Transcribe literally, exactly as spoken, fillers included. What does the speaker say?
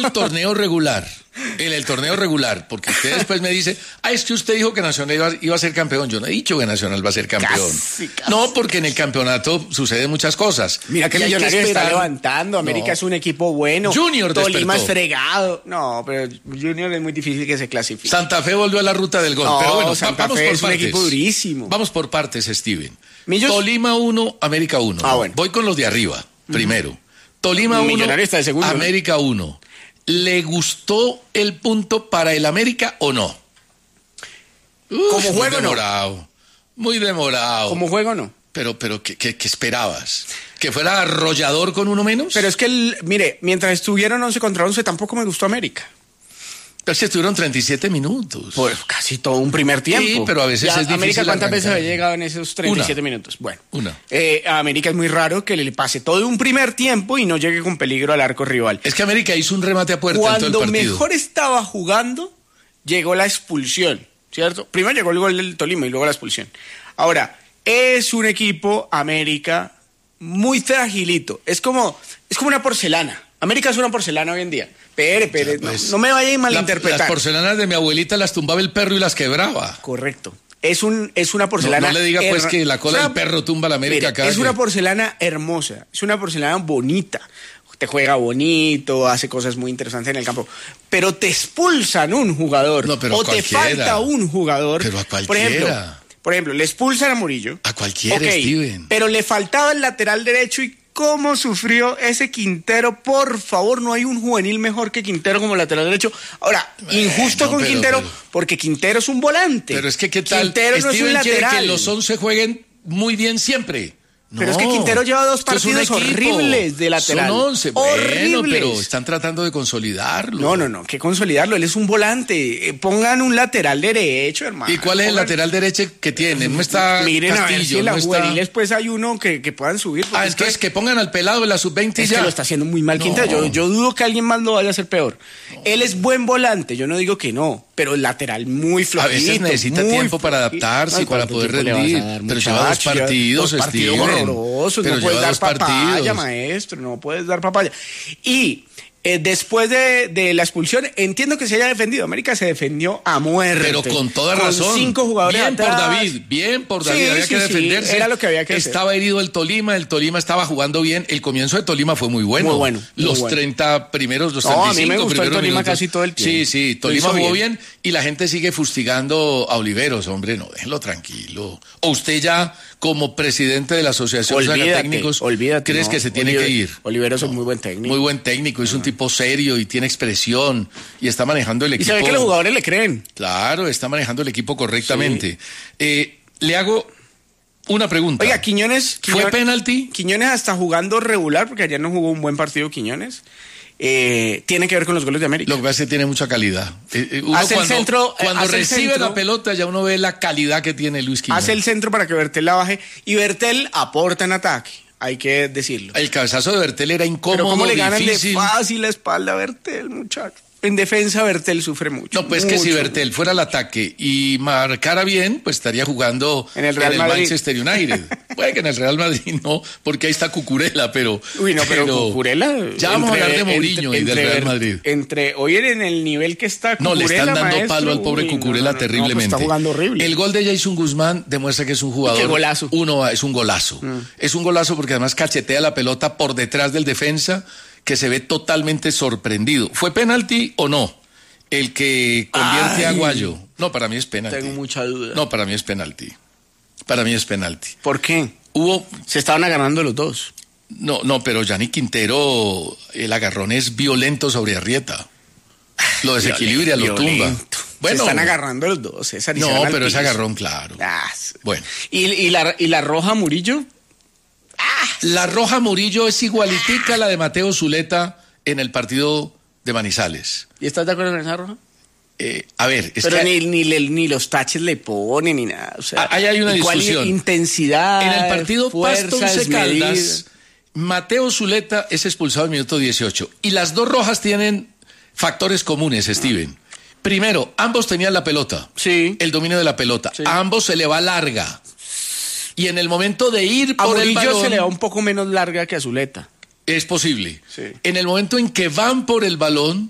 el torneo regular, en el torneo regular, porque usted después me dice, ah, es que usted dijo que Nacional iba, iba a ser campeón. Yo no he dicho que Nacional va a ser campeón. Casi, casi. No, porque en el campeonato suceden muchas cosas. Mira que Y hay Millonarios esperar. está levantando, América No. es un equipo bueno. Junior Tolima despertó. es fregado. No, pero Junior es muy difícil que se clasifique. Santa Fe volvió a la ruta del gol. No, pero bueno, Santa vamos Fe por es un partes. equipo durísimo. Vamos por partes, Steven. ¿Millos? Tolima uno, América uno. Ah, bueno. Voy con los de arriba, primero. Tolima uno, Millonario está de segundo, ¿no? América uno. ¿Le gustó el punto para el América o no? Uf, ¿Como juego muy no? demorado, muy demorado. ¿Cómo juego no? Pero, pero, ¿qué, qué, qué esperabas? ¿Que fuera arrollador con uno menos? Pero es que, el, mire, mientras estuvieron once contra once, tampoco me gustó América. Pero es que estuvieron treinta y siete minutos. Pues casi todo un primer tiempo. Sí, pero a veces Ya, es difícil América, ¿cuántas arrancar? veces había llegado en esos treinta y siete Una. minutos? Bueno, Una. eh, a América es muy raro que le pase todo un primer tiempo y no llegue con peligro al arco rival. Es que América hizo un remate a puerta en todo el Cuando partido. mejor estaba jugando, llegó la expulsión, ¿cierto? Primero llegó el gol del Tolima y luego la expulsión. Ahora, es un equipo, América, muy fragilito. Es como, es como una porcelana. América es una porcelana hoy en día. Pere, pere, Ya, pues, no, no me vaya a La- malinterpretar. las porcelanas de mi abuelita las tumbaba el perro y las quebraba. Correcto. Es, un, es una No, porcelana... no le diga pues her- que la cola es del una- perro tumba a la América Mire, cada es que- una porcelana hermosa, es una porcelana bonita. Te juega bonito, hace cosas muy interesantes en el campo. Pero te expulsan un jugador. No, pero o a te cualquiera. falta un jugador. Pero a Por cualquiera. ejemplo, por ejemplo, le expulsan a Murillo. A cualquiera, Ok, Steven. pero le faltaba el lateral derecho y cómo sufrió ese Quintero. Por favor, no hay un juvenil mejor que Quintero como lateral derecho. Ahora, Bueno, injusto con pero- Quintero, pero- porque Quintero es un volante. Pero es que, ¿qué tal? Quintero no es un Steven quiere lateral. que los once jueguen muy bien siempre. Pero es que No, Quintero lleva dos esto es un partidos equipo. horribles de lateral. Son once. Bueno, Horribles. pero están tratando de consolidarlo. No, no, no, que consolidarlo. Él es un volante. Eh, pongan un lateral derecho, hermano. ¿Y cuál es el Pongan- lateral derecho que tiene? No está Miren a ver Castillo, si en no las está... juveniles pues hay uno que, que puedan subir. porque Ah, es entonces que, que pongan al pelado de la sub veinte y es ya. que lo está haciendo muy mal No. Quintero. Yo, yo dudo que alguien más lo vaya a hacer peor. Él es buen volante, yo no digo que no, pero el lateral muy A flojito. veces necesita muy tiempo para flojito. adaptarse Ay, y para ¿cuánto poder tiempo le vas a rendir. dar, Pero lleva dos muchacho? Ya partidos, dos partidos Steven. horrorosos. Pero No puedes lleva dar dos papaya, partidos. maestro, no puedes dar papaya. Y eh, después de, de la expulsión, entiendo que se haya defendido. América se defendió a muerte. Pero con toda con razón. cinco jugadores Bien atrás. por David, bien por David. Sí, había sí, que sí, defenderse. era lo que había que hacer. Estaba herido el Tolima, el Tolima estaba jugando bien. El comienzo de Tolima fue muy bueno. Muy bueno, muy Los bueno. treinta primeros, los No, treinta y a mí cinco me gustó el primeros Tolima minutos. casi todo el tiempo. Sí, sí, Lo Tolima hizo jugó bien. bien. Y la gente sigue fustigando a Oliveros. Hombre, no, déjenlo tranquilo. O usted ya, como presidente de la Asociación de Olvídate, Técnicos, olvídate. ¿crees no. que se tiene Oliver- que ir? Oliveros es muy buen técnico. Muy buen técnico, es un tipo serio y tiene expresión y está manejando el Y equipo. se ve que los jugadores le creen. Claro, está manejando el equipo correctamente. Eh, le hago una pregunta. Oiga, Quiñones, ¿Fue Quiñones, penalti? Quiñones hasta jugando regular, porque ayer no jugó un buen partido Quiñones, eh, tiene que ver con los goles de América. Lo que pasa es que tiene mucha calidad. Eh, eh, uno Hace el cuando centro, eh, cuando hace el recibe centro. la pelota ya uno ve la calidad que tiene Luis Quiñones. Hace el centro para que Bertel la baje y Bertel aporta en ataque, hay que decirlo. El cabezazo de Bertel era Pero incómodo, cómo le ganan difícil. de fácil la espalda a Bertel, muchacho. En defensa Bertel sufre mucho. No, pues que si mucho. Bertel fuera al ataque y marcara bien, pues estaría jugando En el Real Madrid. Manchester United. Puede que en el Real Madrid no, porque ahí está Cucurella, pero... Uy, no, pero, Cucurella... Ya vamos a entre- hablar de Mourinho entre- y del entre- Real Madrid. Entre, hoy en el nivel que está No, Cucurella, le están dando maestro, palo al pobre uy, no, Cucurella no, no, no, terriblemente. pues está jugando horrible. El gol de Jason Guzmán demuestra que es un jugador. Qué golazo. Uno es un golazo. Mm. Es un golazo porque además cachetea la pelota por detrás del defensa, que se ve totalmente sorprendido. ¿Fue penalti o no? El que convierte Ay. a Aguayo. No, para mí es penalti. Tengo mucha duda. No, para mí es penalti. Para mí es penalti. ¿Por qué? Hubo. Se estaban agarrando los dos. No, no, pero Yanni Quintero, el agarrón es violento sobre Arrieta. Lo desequilibra, lo tumba. Violento. Se están agarrando los dos, César. y se No, van al pero es piso. agarrón, claro. Ah, Bueno. ¿Y, y, la, ¿Y la roja Murillo? La roja Murillo es igualitica a la de Mateo Zuleta en el partido de Manizales. ¿Y estás de acuerdo con esa roja? Eh, a ver, es Pero que ni, ni, le- ni los taches le ponen ni nada. O sea, Ah, ahí hay una ¿y cuál discusión. intensidad, en el partido fuerza, Pasto Once desmedida? Caldas, Mateo Zuleta es expulsado al minuto dieciocho. Y las dos rojas tienen factores comunes, Steven. Primero, ambos tenían la pelota. Sí. El dominio de la pelota. Sí. A ambos se le va larga. Y en el momento de ir A por el Murillo balón, se le va un poco menos larga que a Zuleta. es posible. Sí. En el momento en que van por el balón,